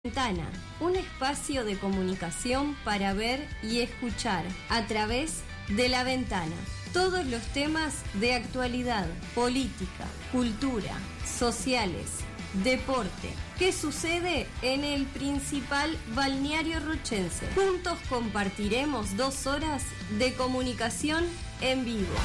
Ventana, un espacio de comunicación para ver y escuchar a través de la ventana. Todos los temas de actualidad, política, cultura, sociales, deporte. ¿Qué sucede en el principal balneario rochense? Juntos compartiremos 2 horas de comunicación en vivo.